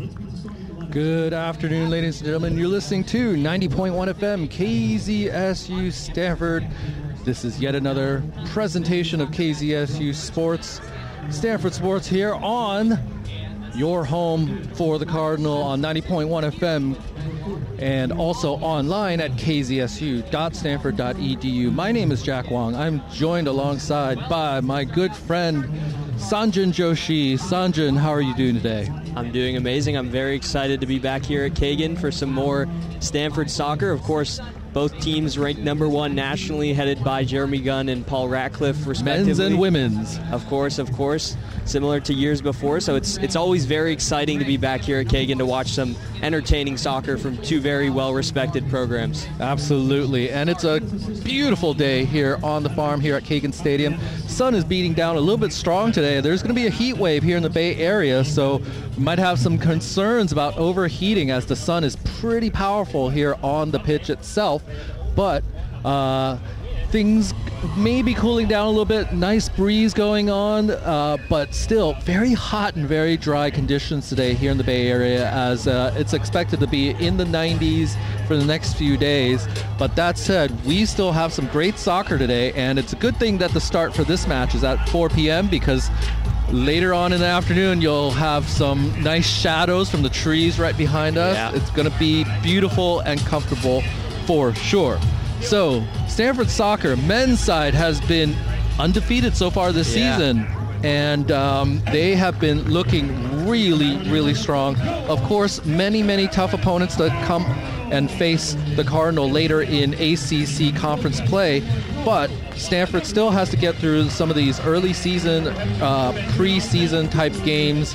Good afternoon, ladies and gentlemen. You're listening to 90.1 FM KZSU Stanford. This is yet another presentation of KZSU Sports. Stanford Sports here on your home for the Cardinal on 90.1 FM and also online at kzsu.stanford.edu. My name is Jack Wong. I'm joined alongside by my good friend Sanjan Joshi. Sanjan, how are you doing today? I'm doing amazing. I'm very excited to be back here at Kagan for some more Stanford soccer. Of course, both teams ranked number one nationally, headed by Jeremy Gunn and Paul Ratcliffe, respectively. Men's and women's. Of course. Similar to years before. So it's always very exciting to be back here at Kagan to watch some entertaining soccer from two very well-respected programs. Absolutely. And it's a beautiful day here on the farm here at Kagan Stadium. Sun is beating down a little bit strong today. There's going to be a heat wave here in the Bay Area, so we might have some concerns about overheating as the sun is pretty powerful here on the pitch itself. But things may be cooling down a little bit. Nice breeze going on, but still very hot and very dry conditions today here in the Bay Area, as it's expected to be in the 90s for the next few days. But that said, we still have some great soccer today, and it's a good thing that the start for this match is at 4 p.m. because later on in the afternoon, you'll have some nice shadows from the trees right behind us. Yeah. It's going to be beautiful and comfortable for sure. So, Stanford soccer men's side has been undefeated so far this season, and they have been looking really, really strong. Of course, many tough opponents that come and face the Cardinal later in ACC conference play, but Stanford still has to get through some of these early season, preseason type games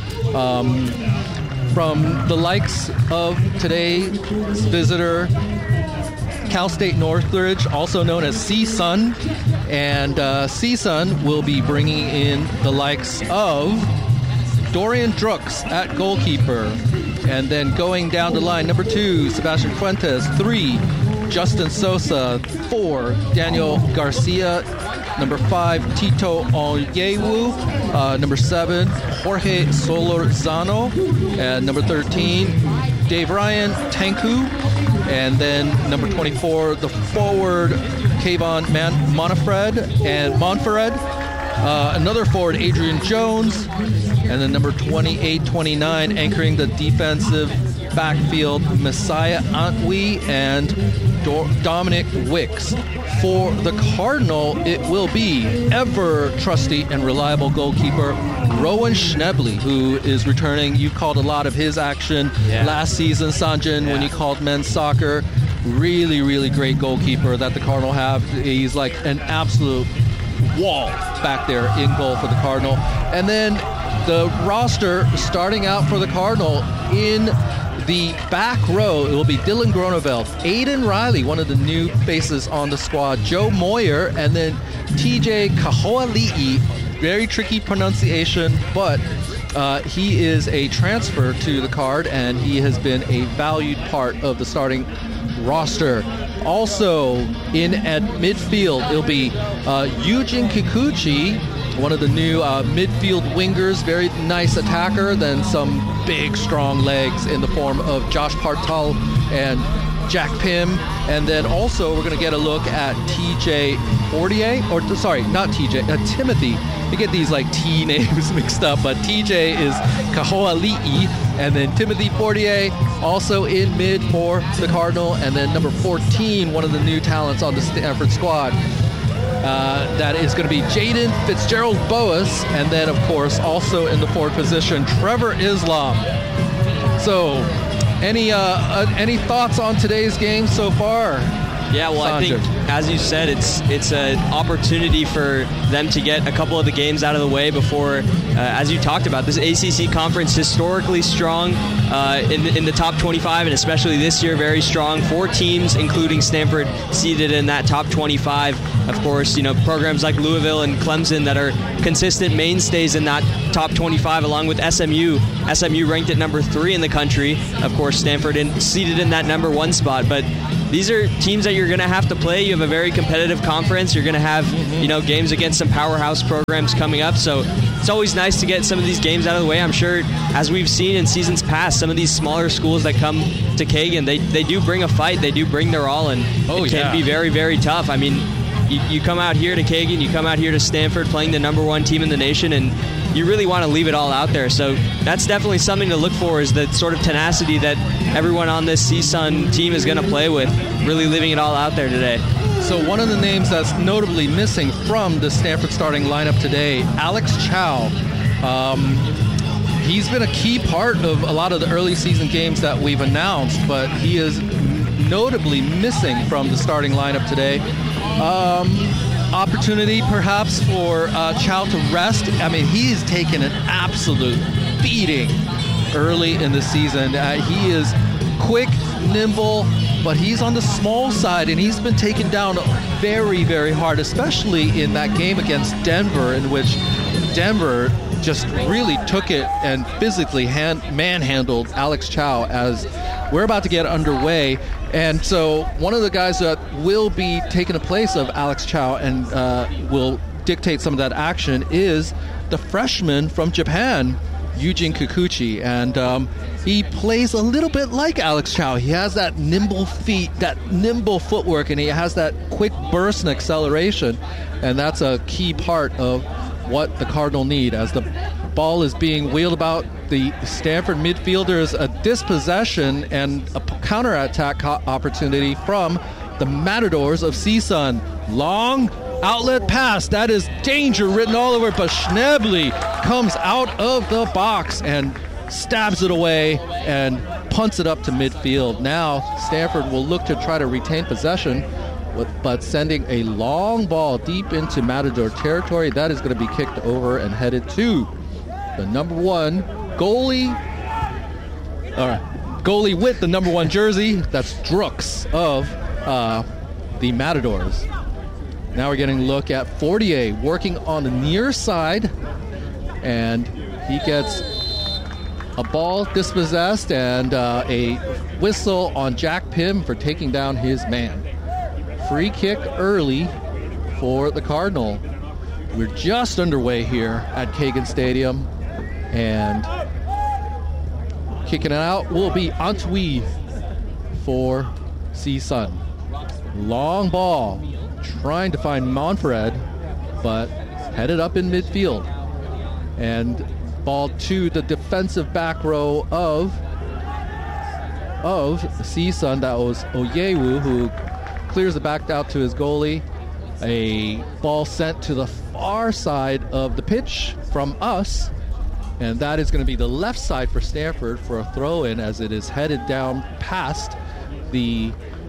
from the likes of today's visitor, Cal State Northridge, also known as CSUN, and CSUN will be bringing in the likes of Dorian Drooks at goalkeeper, and then going down the line, number 2, Sebastian Fuentes, 3, Justin Sosa, 4, Daniel Garcia, number 5, Tito Onyewu, number 7, Jorge Solorzano, and number 13, Dave Ryan Tanku, and then number 24, the forward, Kayvon Monfred, another forward, Adrian Jones, and then number 28-29, anchoring the defensive backfield, Messiah Antwi and Dominic Wicks. For the Cardinal, it will be ever trusty and reliable goalkeeper Rowan Schnebley, who is returning. You called a lot of his action last season, Sanjan, when you called men's soccer. Really, really great goalkeeper that the Cardinal have. He's like an absolute wall back there in goal for the Cardinal. And then the roster starting out for the Cardinal in the back row, it will be Dylan Groneveld, Aiden Riley, one of the new faces on the squad, Joe Moyer, and then TJ Kahoali'i. Very tricky pronunciation, but he is a transfer to the Card, and he has been a valued part of the starting roster. Also in at midfield, it'll be Eugene Kikuchi, one of the new midfield wingers, very nice attacker, then some big, strong legs in the form of Josh Partal and Jack Pym. And then also we're going to get a look at TJ Fortier, Timothy. You get these like T names mixed up, but TJ is Kahoali'i, and then Timothy Fortier also in mid for the Cardinal, and then number 14, one of the new talents on the Stanford squad. That is going to be Jaden Fitzgerald Boas, and then, of course, also in the forward position, Trevor Islam. So, any thoughts on today's game so far? Yeah, well, Sanjan. I think, as you said, it's an opportunity for them to get a couple of the games out of the way before, as you talked about, this ACC conference historically strong in the top 25, and especially this year, very strong. 4 teams, including Stanford, seated in that top 25. Of course, programs like Louisville and Clemson that are consistent mainstays in that top 25, along with SMU. SMU ranked at number 3 in the country. Of course, Stanford seated in that number 1 spot, but these are teams that you're going to have to play. You have a very competitive conference. You're going to have, games against some powerhouse programs coming up. So it's always nice to get some of these games out of the way. I'm sure, as we've seen in seasons past, some of these smaller schools that come to Kagan, they do bring a fight, they do bring their all, and it can be very, very tough. I mean, you come out here to Kagan, you come out here to Stanford playing the number 1 team in the nation, and you really want to leave it all out there. So that's definitely something to look for, is the sort of tenacity that everyone on this CSUN team is going to play with, really leaving it all out there today. So one of the names that's notably missing from the Stanford starting lineup today, Alex Chow. He's been a key part of a lot of the early season games that we've announced, but he is notably missing from the starting lineup today. Opportunity perhaps for Chow to rest. I mean, he's taken an absolute beating early in the season. He is quick, nimble, but he's on the small side, and he's been taken down very, very hard, especially in that game against Denver, in which Denver just really took it and physically manhandled Alex Chow as we're about to get underway. And so one of the guys that will be taking the place of Alex Chow and will dictate some of that action is the freshman from Japan, Eugene Kikuchi. And he plays a little bit like Alex Chow. He has that nimble feet, that nimble footwork, and he has that quick burst and acceleration. And that's a key part of what the Cardinal need. As the ball is being wheeled about, the Stanford midfielders a dispossession and a counterattack opportunity from the Matadors of CSUN. Long outlet pass. That is danger written all over it, but Schnebly comes out of the box and stabs it away and punts it up to midfield. Now Stanford will look to try to retain possession, but sending a long ball deep into Matador territory. That is going to be kicked over and headed to the number 1 goalie. All right, goalie with the number 1 jersey. That's Drooks of the Matadors. Now we're getting a look at Fortier working on the near side, and he gets a ball dispossessed and a whistle on Jack Pym for taking down his man. Free kick early for the Cardinal. We're just underway here at Kagan Stadium, and kicking it out will be Antwi for CSUN. Long ball, trying to find Monfred, but headed up in midfield. And ball to the defensive back row of CSUN. That was Oyewu, who clears it back out to his goalie. A ball sent to the far side of the pitch from us, and that is going to be the left side for Stanford for a throw-in, as it is headed down past the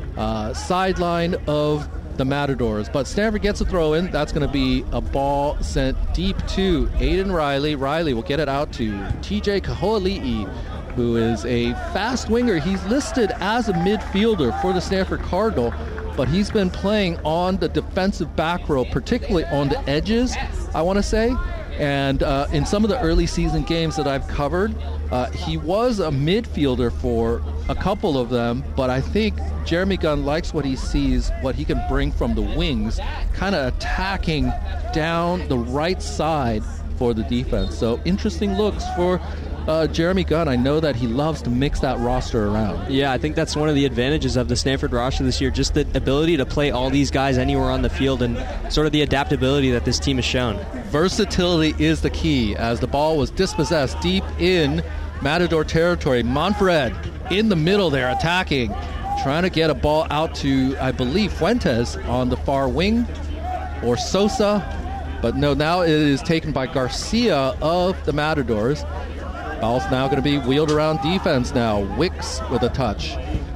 sideline of the Matadors. But Stanford gets a throw-in. That's going to be a ball sent deep to Aiden Riley. Riley will get it out to TJ Kahoali'i, who is a fast winger. He's listed as a midfielder for the Stanford Cardinal, but he's been playing on the defensive back row, particularly on the edges, I want to say. And in some of the early season games that I've covered, he was a midfielder for a couple of them, but I think Jeremy Gunn likes what he sees, what he can bring from the wings, kind of attacking down the right side for the defense. So interesting looks for Jeremy Gunn. I know that he loves to mix that roster around. Yeah, I think that's one of the advantages of the Stanford roster this year, just the ability to play all these guys anywhere on the field and sort of the adaptability that this team has shown. Versatility is the key, as the ball was dispossessed deep in Matador territory. Monfred in the middle there attacking, trying to get a ball out to, I believe, Fuentes on the far wing, or Sosa, but no, now it is taken by Garcia of the Matadors. Ball's now going to be wheeled around defense now. Wicks with a touch.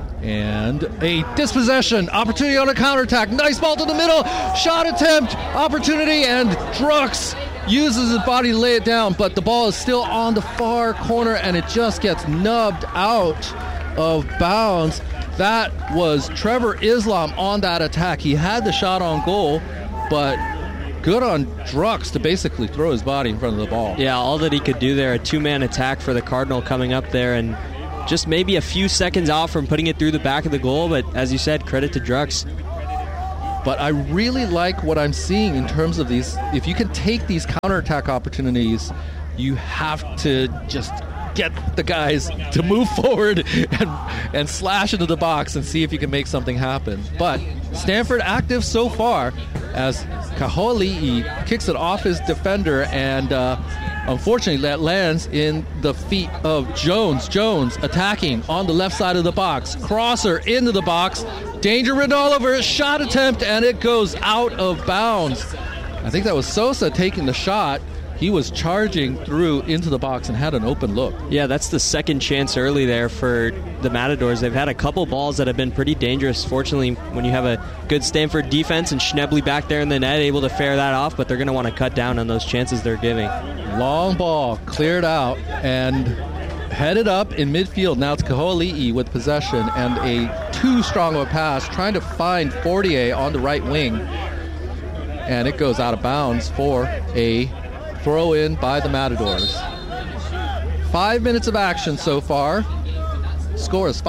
And a dispossession. Opportunity on a counterattack. Nice ball to the middle. Shot attempt. Opportunity. And Drooks uses his body to lay it down. But the ball is still on the far corner, and it just gets nubbed out of bounds. That was Trevor Islam on that attack. He had the shot on goal, but good on Drooks to basically throw his body in front of the ball. Yeah, all that he could do there, a two-man attack for the Cardinal coming up there, and just maybe a few seconds out from putting it through the back of the goal, but as you said, credit to Drooks. But I really like what I'm seeing in terms of these. If you can take these counterattack opportunities, you have to just get the guys to move forward and slash into the box and see if you can make something happen. But Stanford active so far as Kaholi'i kicks it off his defender, and unfortunately that lands in the feet of Jones. Jones attacking on the left side of the box. Crosser into the box. Danger written all over it. Shot attempt, and it goes out of bounds. I think that was Sosa taking the shot. He was charging through into the box and had an open look. Yeah, that's the second chance early there for the Matadors. They've had a couple balls that have been pretty dangerous. Fortunately, when you have a good Stanford defense and Schneble back there in the net, able to fare that off, but they're going to want to cut down on those chances they're giving. Long ball cleared out and headed up in midfield. Now it's Kaholi'i with possession and a too strong of a pass, trying to find Fortier on the right wing. And it goes out of bounds for a throw in by the Matadors. 5 minutes of action so far. Score is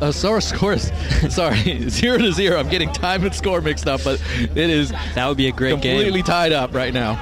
0-0. I'm getting time and score mixed up, but it is that would be a great completely game. Tied up right now.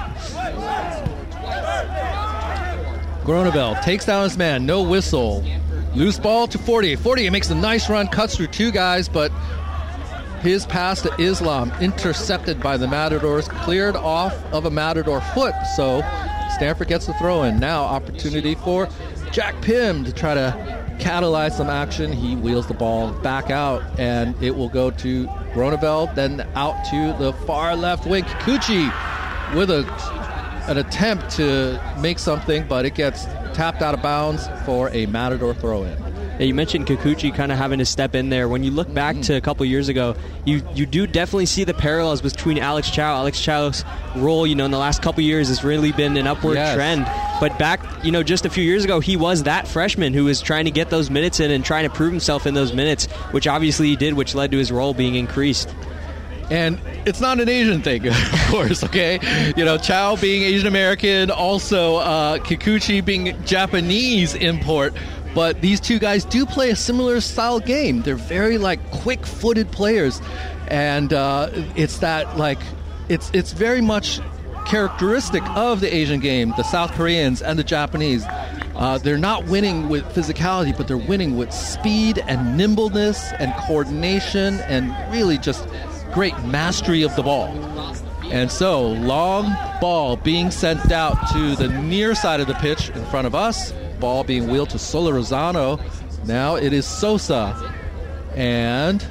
Groeneveld takes down his man, no whistle. Loose ball to Fortier. Fortier makes a nice run, cuts through two guys, but his pass to Islam intercepted by the Matadors, cleared off of a Matador foot, so Stanford gets the throw in. Now opportunity for Jack Pym to try to catalyze some action. He wheels the ball back out, and it will go to Groeneveld, then out to the far left wing. Kikuchi with an attempt to make something, but it gets tapped out of bounds for a Matador throw-in. Yeah, you mentioned Kikuchi kind of having to step in there. When you look back to a couple years ago, you do definitely see the parallels between Alex Chow. Alex Chow's role, in the last couple years has really been an upward trend. But back, just a few years ago, he was that freshman who was trying to get those minutes in and trying to prove himself in those minutes, which obviously he did, which led to his role being increased. And it's not an Asian thing, of course, okay? Chow being Asian American, also Kikuchi being Japanese import. But these two guys do play a similar style game. They're very quick-footed players, and it's that it's very much characteristic of the Asian game. The South Koreans and the Japanese, they're not winning with physicality, but they're winning with speed and nimbleness and coordination and really just great mastery of the ball. And so long ball being sent out to the near side of the pitch in front of us. Ball being wheeled to Solorzano. Now it is Sosa. And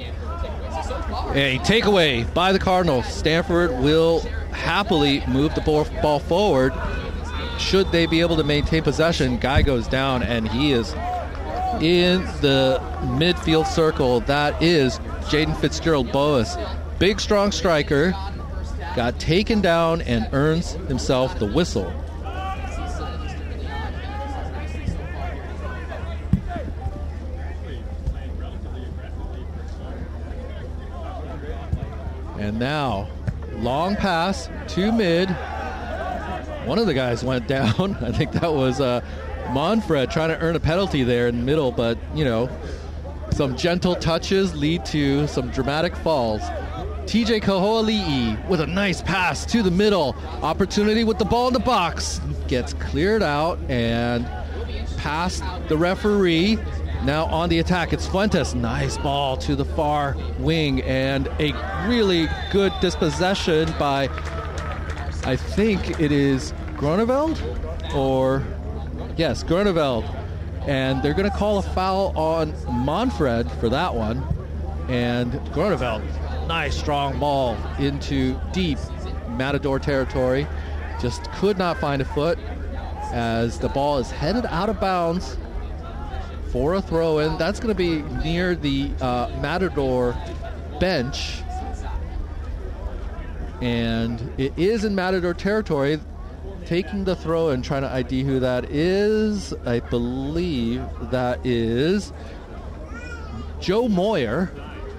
a takeaway by the Cardinals. Stanford will happily move the ball forward. Should they be able to maintain possession, guy goes down, and he is in the midfield circle. That is Jaden Fitzgerald-Boas. Big, strong striker. Got taken down and earns himself the whistle. And now, long pass to mid. One of the guys went down. I think that was Monfred trying to earn a penalty there in the middle, but, some gentle touches lead to some dramatic falls. TJ Kaholi'i with a nice pass to the middle. Opportunity with the ball in the box. Gets cleared out and past the referee. Now on the attack, it's Fuentes. Nice ball to the far wing, and a really good dispossession by, I think it is Groeneveld? Yes, Groeneveld. And they're going to call a foul on Monfred for that one. And Groeneveld, nice strong ball into deep Matador territory. Just could not find a foot as the ball is headed out of bounds for a throw-in. That's going to be near the Matador bench. And it is in Matador territory. Taking the throw-in, trying to ID who that is. I believe that is Joe Moyer.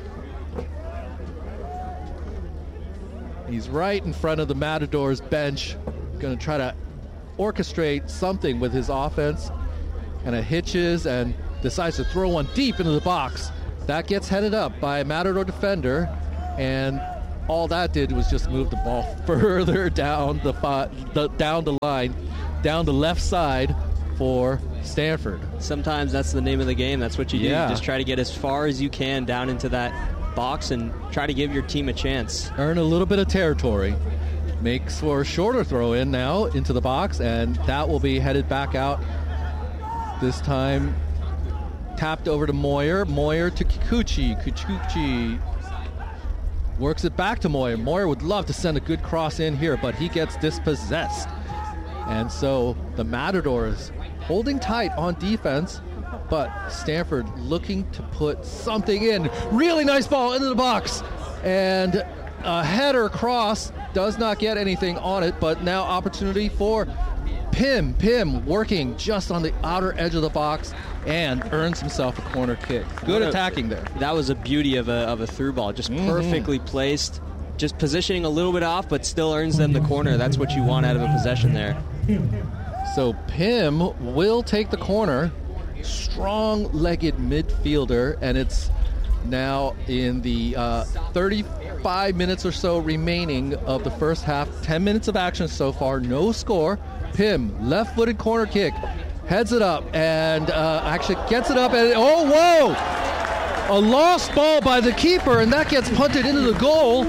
He's right in front of the Matadors bench. Going to try to orchestrate something with his offense. And it hitches and decides to throw one deep into the box. That gets headed up by a Matador defender. And all that did was just move the ball further down down the line, down the left side for Stanford. Sometimes that's the name of the game. That's what you do. Yeah. You just try to get as far as you can down into that box and try to give your team a chance. Earn a little bit of territory. Makes for a shorter throw in now into the box, and that will be headed back out. This time tapped over to Moyer. Moyer to Kikuchi. Kikuchi works it back to Moyer. Moyer would love to send a good cross in here, but he gets dispossessed. And so the Matadors holding tight on defense, but Stanford looking to put something in. Really nice ball into the box. And a header cross, does not get anything on it, but now opportunity for Pim. Pim working just on the outer edge of the box and earns himself a corner kick. Good attacking there. That was a beauty of a through ball, just perfectly placed, just positioning a little bit off, but still earns them the corner. That's what you want out of a possession there. So Pim will take the corner. Strong-legged midfielder, and it's now in the 35 minutes or so remaining of the first half. 10 minutes of action so far, no score. Pim, left-footed corner kick, heads it up, and actually gets it up, and oh, whoa! A lost ball by the keeper, and that gets punted into the goal.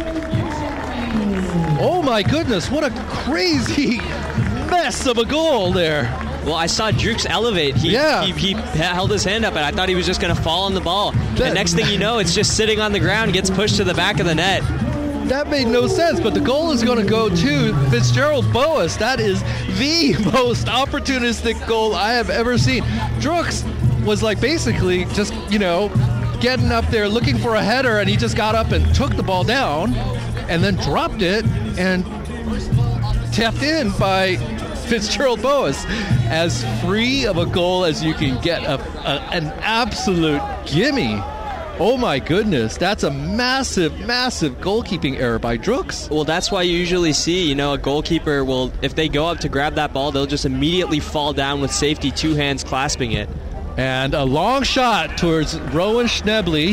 Oh my goodness, what a crazy mess of a goal there. Well, I saw Drukes elevate. He held his hand up, and I thought he was just going to fall on the ball. And next thing you know, it's just sitting on the ground, gets pushed to the back of the net. That made no sense, but the goal is going to go to Fitzgerald Boas. That is the most opportunistic goal I have ever seen. Drukes was like basically just, getting up there looking for a header, and he just got up and took the ball down and then dropped it and tapped in by Fitzgerald Boas. As free of a goal as you can get, an absolute gimme. Oh my goodness, that's a massive, massive goalkeeping error by Drukes. Well, that's why you usually see, a goalkeeper will, if they go up to grab that ball, they'll just immediately fall down with safety, two hands clasping it. And a long shot towards Rowan Schnebley.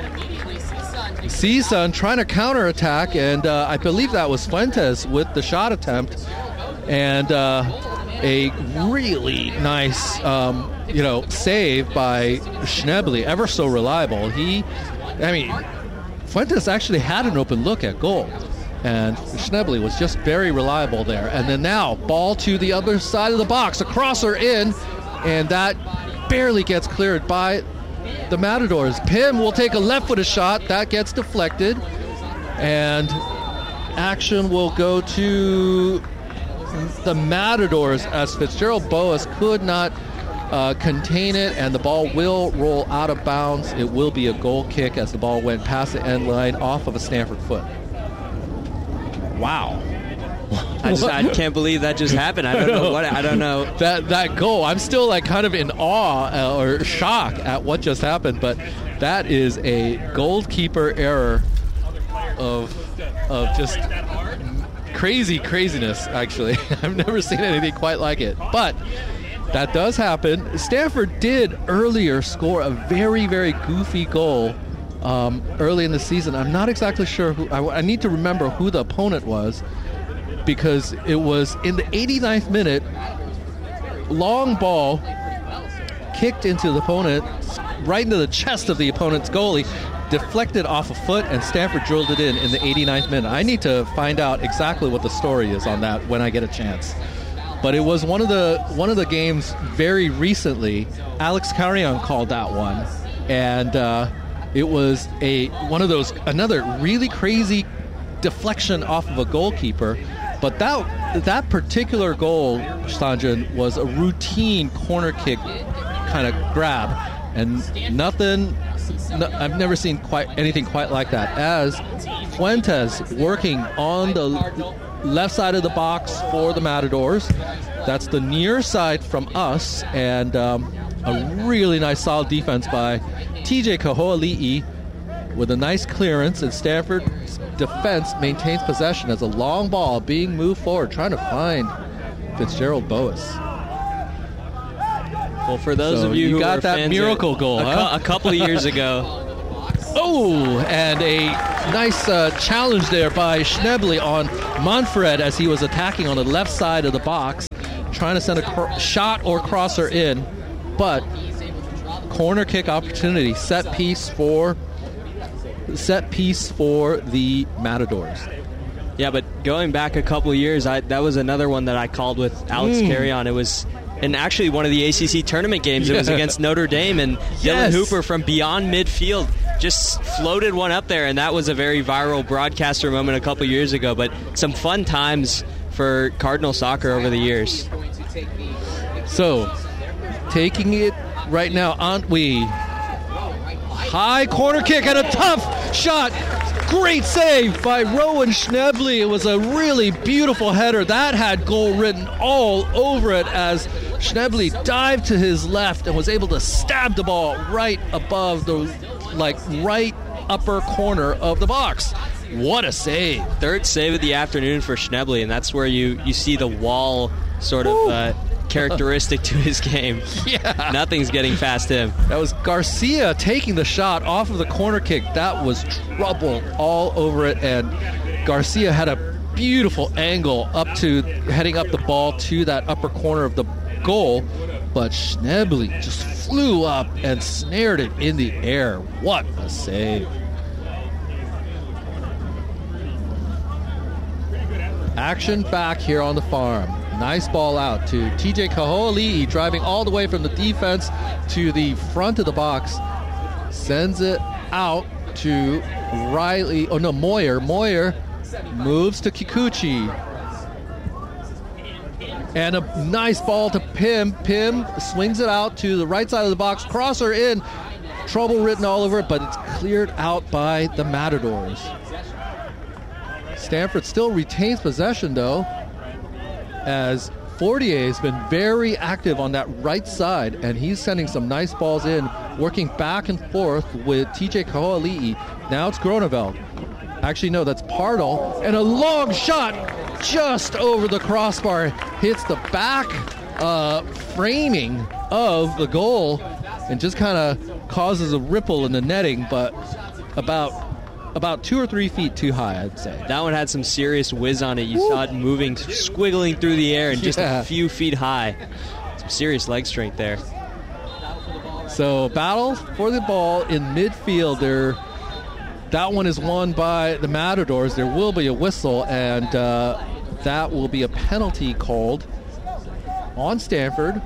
Cisun trying to counterattack, and I believe that was Fuentes with the shot attempt. And a really nice, save by Schnebley, ever so reliable. Fuentes actually had an open look at goal, and Schnebley was just very reliable there. And then now, ball to the other side of the box, a crosser in, and that barely gets cleared by the Matadors. Pim will take a left-footed shot, that gets deflected, and action will go to the Matadors as Fitzgerald Boas could not contain it, and the ball will roll out of bounds. It will be a goal kick as the ball went past the end line off of a Stanford foot. Wow. I can't believe that just happened. I don't know. That goal, I'm still kind of in awe or shock at what just happened, but that is a goalkeeper error of just craziness, actually. I've never seen anything quite like it. But that does happen. Stanford did earlier score a very, very goofy goal early in the season. I'm not exactly sure who. I need to remember who the opponent was, because it was in the 89th minute. Long ball kicked into the opponent, right into the chest of the opponent's goalie, deflected off a foot, and Stanford drilled it in the 89th minute. I need to find out exactly what the story is on that when I get a chance. But it was one of the games very recently. Alex Carrion called that one, and it was another really crazy deflection off of a goalkeeper. But that particular goal, Stanjan, was a routine corner kick kind of grab, and I've never seen anything quite like that. As Fuentes working on the left side of the box for the Matadors. That's the near side from us, and a really nice solid defense by TJ Kahoali'i with a nice clearance, and Stanford's defense maintains possession as a long ball being moved forward, trying to find Fitzgerald Boas. Well, for those of you who got were that fans miracle goal, a couple of years ago, Oh, and a nice challenge there by Schnebly on Manfred as he was attacking on the left side of the box, trying to send a shot or crosser in, but corner kick opportunity, set piece for the Matadors. Yeah, but going back a couple years, that was another one that I called with Alex Carrion. It was in actually one of the ACC tournament games. It was against Notre Dame, and Dylan Hooper from beyond midfield just floated one up there, and that was a very viral broadcaster moment a couple years ago. But some fun times for Cardinal soccer over the years. So, taking it right now, Antwi. High corner kick and a tough shot. Great save by Rowan Schnebly. It was a really beautiful header. That had goal written all over it as Schnebly dived to his left and was able to stab the ball right above the right upper corner of the box. What a save. Third save of the afternoon for Schnebly, and that's where you see the wall sort of characteristic to his game. Yeah. Nothing's getting past him. That was Garcia taking the shot off of the corner kick. That was trouble all over it, and Garcia had a beautiful angle heading up the ball to that upper corner of the goal, but Schnebly just flew up and snared it in the air. What a save. Action back here on the farm. Nice ball out to TJ Kaho'ali'i, driving all the way from the defense to the front of the box. Sends it out to Moyer. Moyer moves to Kikuchi. And a nice ball to Pim. Pim swings it out to the right side of the box. Crosser in. Trouble written all over it, but it's cleared out by the Matadors. Stanford still retains possession, though, as Fortier has been very active on that right side, and he's sending some nice balls in, working back and forth with TJ Kaho'ali'i. Now it's Groneveld. Actually, no, that's Pardal. And a long shot just over the crossbar. Hits the back framing of the goal and just kind of causes a ripple in the netting, but about 2 or 3 feet too high, I'd say. That one had some serious whiz on it. You saw it moving, squiggling through the air and just a few feet high. Some serious leg strength there. So battle for the ball in midfield. That one is won by the Matadors. There will be a whistle, and that will be a penalty called on Stanford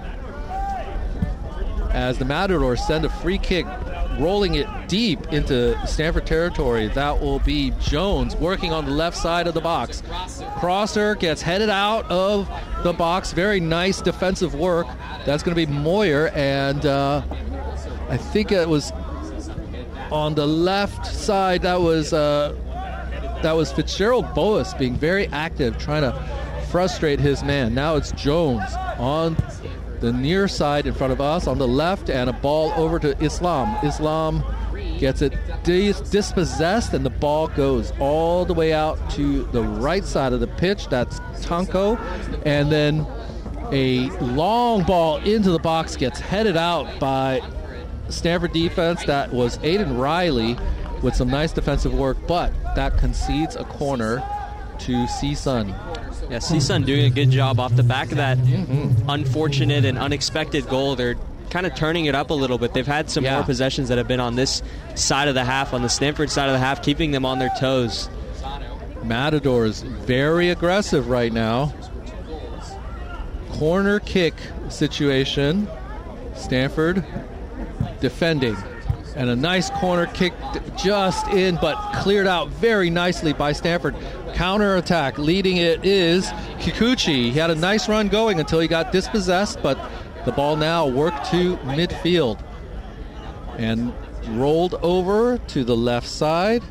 as the Matadors send a free kick, rolling it deep into Stanford territory. That will be Jones working on the left side of the box. Crosser gets headed out of the box. Very nice defensive work. That's going to be Moyer, and I think it was on the left side. That was Fitzgerald Boas being very active, trying to frustrate his man. Now it's Jones on the near side in front of us on the left, and a ball over to Islam. Islam gets it dispossessed, and the ball goes all the way out to the right side of the pitch. That's Tanko. And then a long ball into the box gets headed out by Stanford defense. That was Aiden Riley with some nice defensive work, but that concedes a corner to CSUN. Yeah, CSUN doing a good job off the back of that unfortunate and unexpected goal. They're kind of turning it up a little bit. They've had some more possessions that have been on this side of the half, on the Stanford side of the half, keeping them on their toes. Matadors very aggressive right now. Corner kick situation. Stanford defending. And a nice corner kick just in, but cleared out very nicely by Stanford. Counter-attack. Leading it is Kikuchi. He had a nice run going until he got dispossessed, but the ball now worked to midfield. And rolled over to the left side.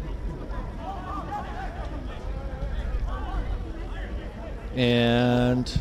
And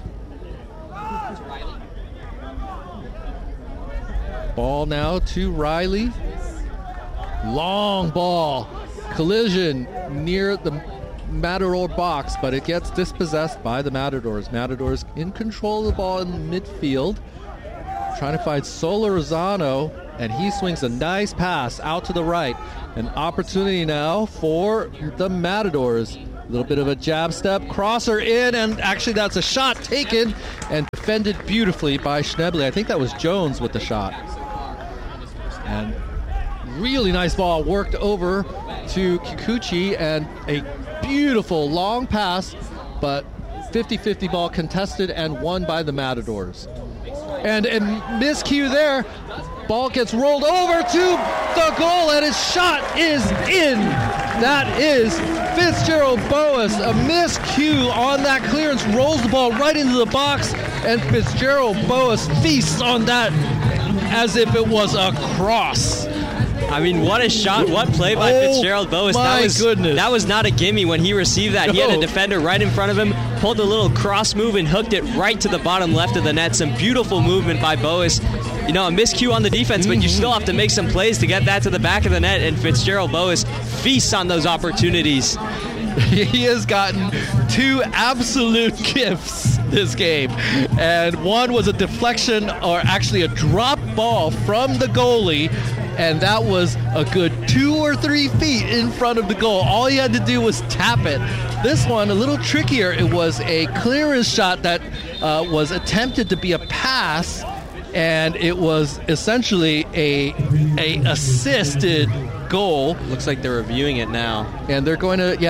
ball now to Riley. Long ball. Collision near the Matador box, but it gets dispossessed by the Matadors. Matadors in control of the ball in midfield. Trying to find Solorzano and he swings a nice pass out to the right. An opportunity now for the Matadors. A little bit of a jab step, crosser in, and actually that's a shot taken and defended beautifully by Schnebly. I think that was Jones with the shot. And really nice ball worked over to Kikuchi, and a beautiful long pass, but 50-50 ball contested and won by the Matadors. And a miscue there. Ball gets rolled over to the goal, and his shot is in. That is Fitzgerald Boas. A miscue on that clearance, rolls the ball right into the box, and Fitzgerald Boas feasts on that as if it was a cross. I mean, what a shot, what play by Fitzgerald Boas. That was not a gimme when he received that. No. He had a defender right in front of him, pulled a little cross move and hooked it right to the bottom left of the net. Some beautiful movement by Boas. You know, a miscue on the defense, but you still have to make some plays to get that to the back of the net, and Fitzgerald Boas feasts on those opportunities. He has gotten 2 absolute gifts this game, and one was a deflection, or actually a drop ball from the goalie, and that was a good 2 or 3 feet in front of the goal. All he had to do was tap it. This one, a little trickier. It was a clearance shot that was attempted to be a pass, and it was essentially a assisted goal. Looks like they're reviewing it now. And they're going to,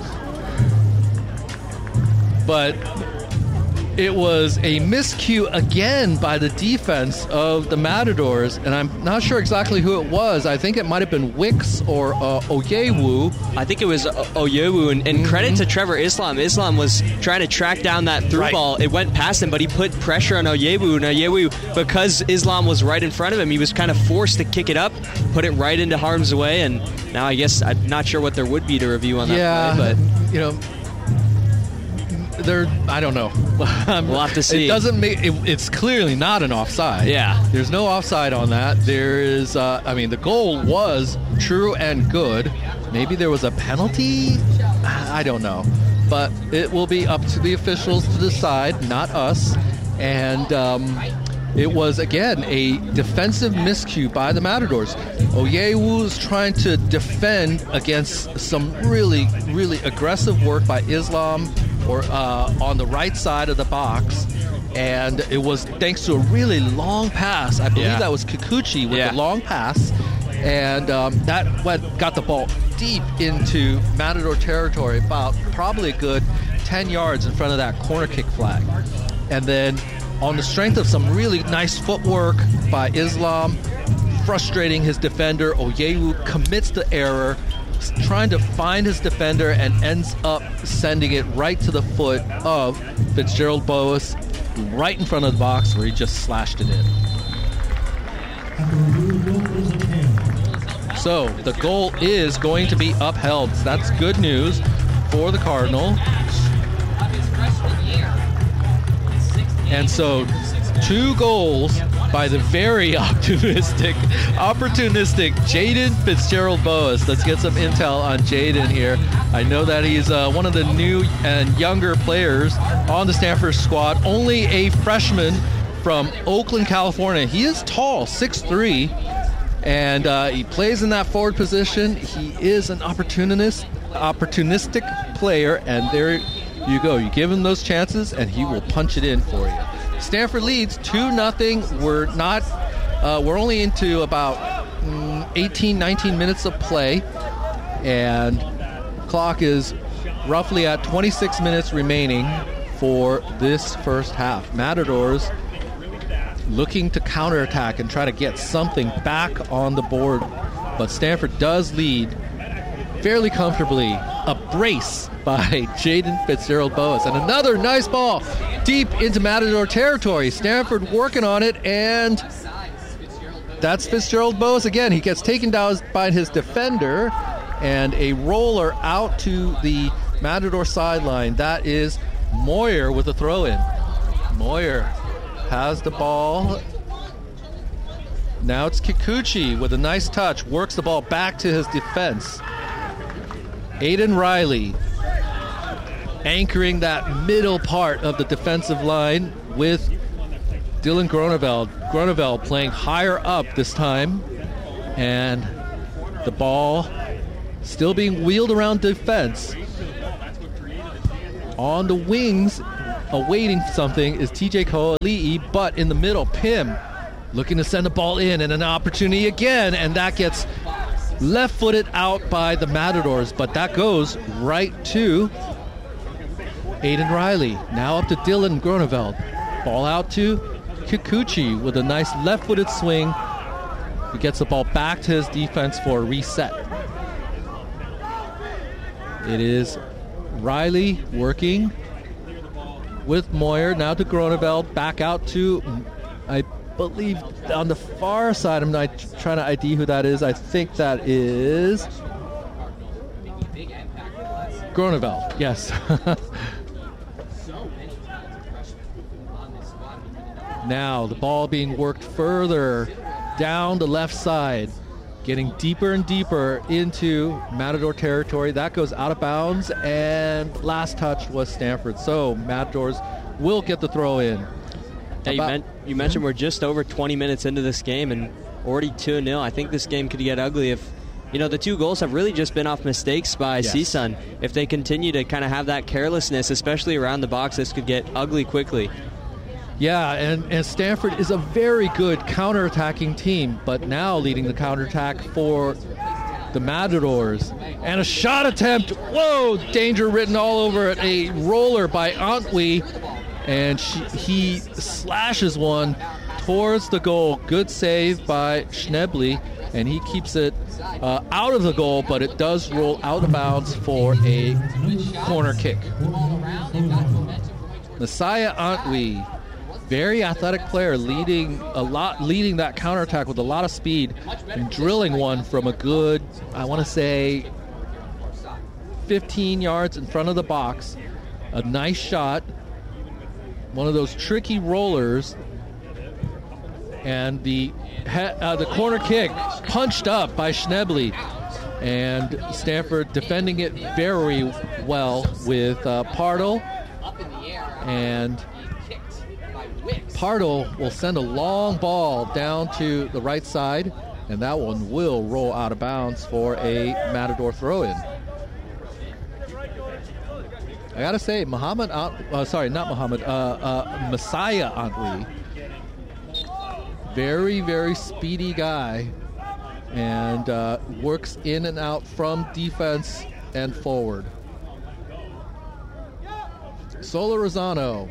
but it was a miscue again by the defense of the Matadors, and I'm not sure exactly who it was. I think it might have been Wicks or Oyewu. I think it was Oyewu, and credit to Trevor Islam. Islam was trying to track down that through ball. It went past him, but he put pressure on Oyewu, and Oyewu, because Islam was right in front of him, he was kind of forced to kick it up, put it right into harm's way, and now I guess I'm not sure what there would be to review on that play, but you know, I don't know. We'll have to see. It doesn't make it's clearly not an offside. Yeah. There's no offside on that. There is, the goal was true and good. Maybe there was a penalty. I don't know. But it will be up to the officials to decide, not us. And it was, again, a defensive miscue by the Matadors. Oyewu was trying to defend against some really, really aggressive work by Islam on the right side of the box, and it was thanks to a really long pass. I believe that was Kikuchi with the long pass, and that got the ball deep into Matador territory, about probably a good 10 yards in front of that corner kick flag. And then on the strength of some really nice footwork by Islam, frustrating his defender, Oyewu commits the error, trying to find his defender, and ends up sending it right to the foot of Fitzgerald Boas, right in front of the box where he just slashed it in. So the goal is going to be upheld. That's good news for the Cardinal. And so 2 goals by the very opportunistic Jaden Fitzgerald Boas. Let's get some intel on Jaden here. I know that he's one of the new and younger players on the Stanford squad. Only a freshman from Oakland, California. He is tall, 6'3", and he plays in that forward position. He is an opportunistic player, and there you go. You give him those chances, and he will punch it in for you. Stanford leads 2-0. We're only into about 18, 19 minutes of play, and clock is roughly at 26 minutes remaining for this first half. Matadors looking to counterattack and try to get something back on the board, but Stanford does lead fairly comfortably. A brace by Jaden Fitzgerald Boas, and another nice ball deep into Matador territory. Stanford working on it, and that's Fitzgerald Boas again. He gets taken down by his defender, and a roller out to the Matador sideline. That is Moyer with a throw-in. Moyer has the ball. Now it's Kikuchi with a nice touch, works the ball back to his defense. Aiden Riley anchoring that middle part of the defensive line with Dylan Groneveld playing higher up this time. And the ball still being wheeled around defense. On the wings, awaiting something, is TJ Koali'i, but in the middle, Pim looking to send the ball in, and an opportunity again, and that gets left-footed out by the Matadors, but that goes right to Aiden Riley. Now up to Dylan Groneveld. Ball out to Kikuchi with a nice left-footed swing. He gets the ball back to his defense for a reset. It is Riley working with Moyer. Now to Groneveld. Back out to, I believe, on the far side. I'm not trying to ID who that is. I think that is Groneveld. Yes. Now the ball being worked further down the left side, getting deeper and deeper into Matador territory. That goes out of bounds, and last touch was Stanford. So Matadors will get the throw in. Hey, you mentioned we're just over 20 minutes into this game and already 2-0. I think this game could get ugly if, the 2 goals have really just been off mistakes by CSUN. If they continue to kind of have that carelessness, especially around the box, this could get ugly quickly. Yeah, and Stanford is a very good counterattacking team, but now leading the counterattack for the Matadors. And a shot attempt. Whoa, danger written all over it. A roller by Antwi, and he slashes one towards the goal. Good save by Schneble, and he keeps it out of the goal, but it does roll out of bounds for a corner kick. Messiah Antwi, very athletic player, leading that counterattack with a lot of speed and drilling one from a good, I want to say, 15 yards in front of the box. A nice shot, one of those tricky rollers, and the corner kick punched up by Schneble, and Stanford defending it very well with Partle, and Partle will send a long ball down to the right side, and that one will roll out of bounds for a Matador throw-in. I gotta say, Messiah Antwi, very, very speedy guy, and works in and out from defense and forward. Solorzano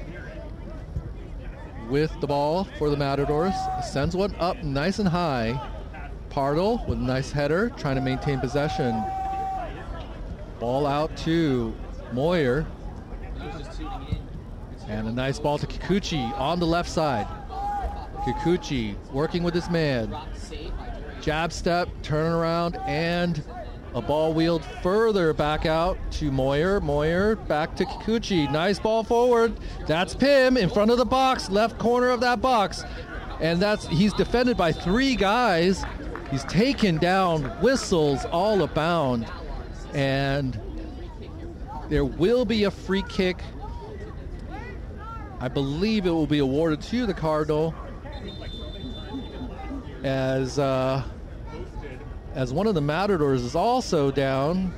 with the ball for the Matadors, sends one up nice and high. Partle with a nice header, trying to maintain possession. Ball out to Moyer. And a nice ball to Kikuchi on the left side. Kikuchi working with his man. Jab step, turn around, and a ball wheeled further back out to Moyer. Moyer back to Kikuchi. Nice ball forward. That's Pim in front of the box, left corner of that box. And he's defended by 3 guys. He's taken down, whistles all abound. And there will be a free kick. I believe it will be awarded to the Cardinal as one of the Matadors is also down.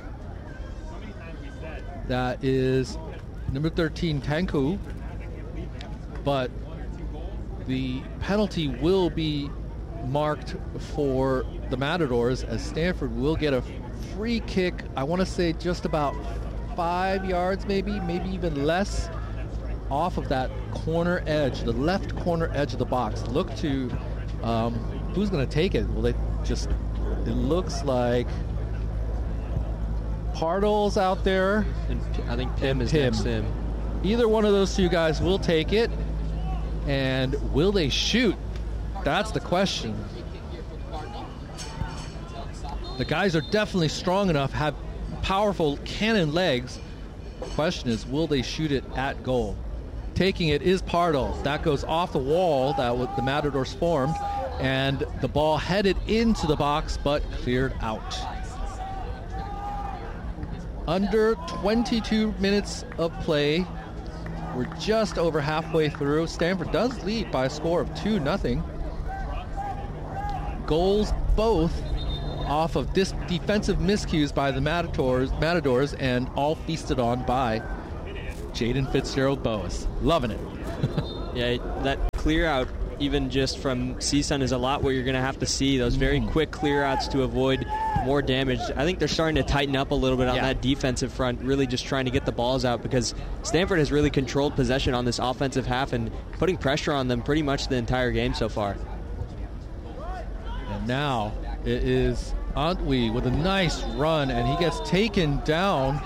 That is number 13, Tanku. But the penalty will be marked for the Matadors, as Stanford will get a free kick, I want to say just about 5 yards, maybe even less, off of that corner edge, the left corner edge of the box. Look to who's going to take it. Well, it looks like Partle's out there. And I think Pim is next to him. Either one of those 2 guys will take it. And will they shoot? That's the question. The guys are definitely strong enough, have powerful cannon legs. The question is, will they shoot it at goal? Taking it is Partle. That goes off the wall that the Matadors formed, and the ball headed into the box but cleared out. Under 22 minutes of play We're just over halfway through. Stanford does lead by a score of 2-0. Goals both off of defensive miscues by the Matadors, and all feasted on by Jaden Fitzgerald-Boas. Loving it. Yeah, that clear out, even just from CSUN, is a lot where you're going to have to see those very quick clear outs to avoid more damage. I think they're starting to tighten up a little bit on that defensive front, really just trying to get the balls out, because Stanford has really controlled possession on this offensive half and putting pressure on them pretty much the entire game so far. And now it is Antwi with a nice run, and he gets taken down.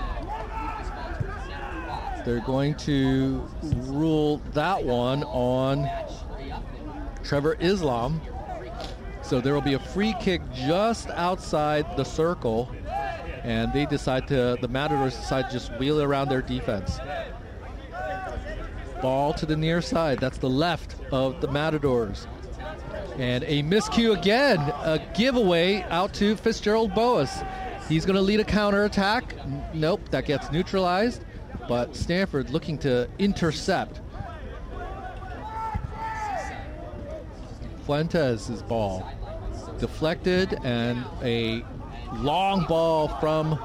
They're going to rule that one on Trevor Islam. So there will be a free kick just outside the circle, and the Matadors decide to just wheel around their defense. Ball to the near side. That's the left of the Matadors. And a miscue again, a giveaway out to Fitzgerald-Boas. He's going to lead a counterattack. Nope, that gets neutralized. But Stanford looking to intercept. Fuentes' ball deflected, and a long ball from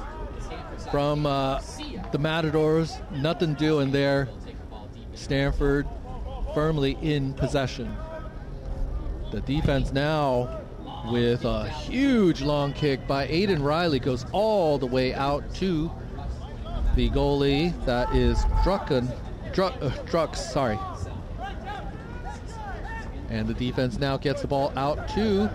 the Matadors. Nothing doing there. Stanford firmly in possession. The defense now with a huge long kick by Aiden Riley goes all the way out to the goalie. That is Drux, sorry. And the defense now gets the ball out to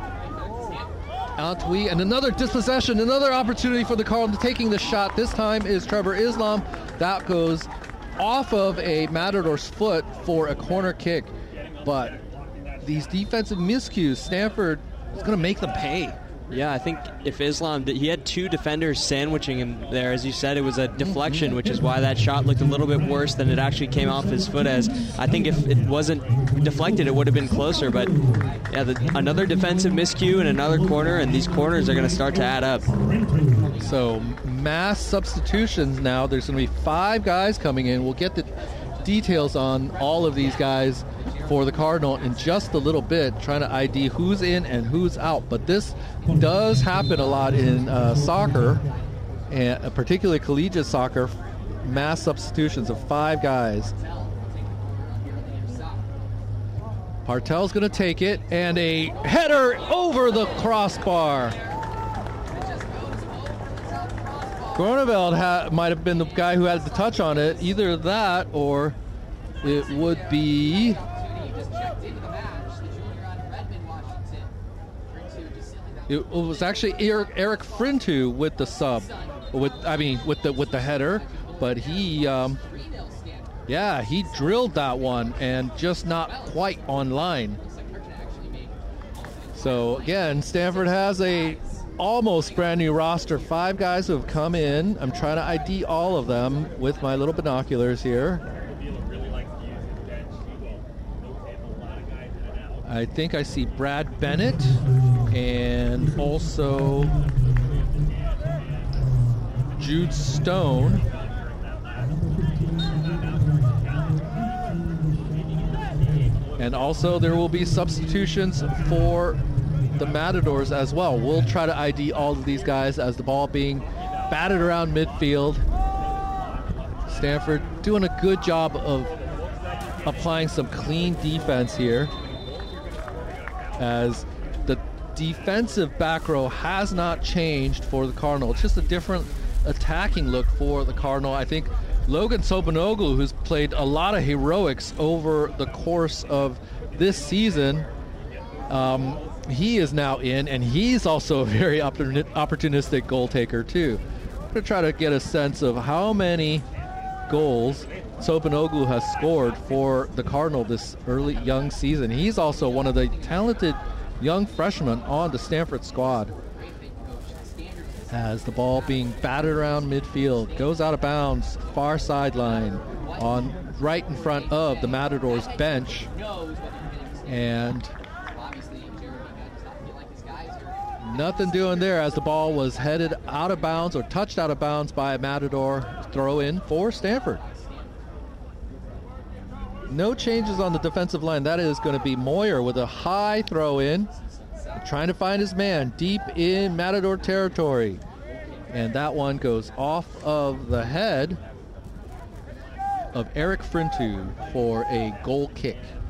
Antwi, and another dispossession, another opportunity for the Cardinals taking the shot. This time is Trevor Islam. That goes off of a Matador's foot for a corner kick. But these defensive miscues, Stanford is going to make them pay. Yeah, I think if Islam, he had two defenders sandwiching him there. As you said, it was a deflection, which is why that shot looked a little bit worse than it actually came off his foot as. I think if it wasn't deflected, it would have been closer. But yeah, another defensive miscue in another corner, and these corners are going to start to add up. So mass substitutions now. There's going to be 5 guys coming in. We'll get the details on all of these guys for the Cardinal in just a little bit, trying to ID who's in and who's out. But this does happen a lot in soccer, and particularly collegiate soccer, mass substitutions of 5 guys. Partel's going to take it, and a header over the crossbar. Groneveld might have been the guy who had the touch on it. Either that, or it would be it was actually Eric Frintu with the sub, with the header, but he drilled that one and just not quite on line. So again, Stanford has a almost brand new roster. 5 guys who have come in. I'm trying to ID all of them with my little binoculars here. I think I see Brad Bennett and also Jude Stone. And also there will be substitutions for the Matadors as well. We'll try to ID all of these guys as the ball being batted around midfield. Stanford doing a good job of applying some clean defense here, as the defensive back row has not changed for the Cardinal. It's just a different attacking look for the Cardinal. I think Logan Sobanoglu, who's played a lot of heroics over the course of this season, he is now in, and he's also a very opportunistic goal taker too. I'm going to try to get a sense of how many goals Sobanoglu has scored for the Cardinal this early young season. He's also one of the talented young freshmen on the Stanford squad. As the ball being batted around midfield, goes out of bounds, far sideline, on right in front of the Matadors bench, and nothing doing there as the ball was headed out of bounds or touched out of bounds by a Matador. Throw in for Stanford. No changes on the defensive line. That is going to be Moyer with a high throw in, trying to find his man deep in Matador territory. And that one goes off of the head of Eric Frintu for a goal kick.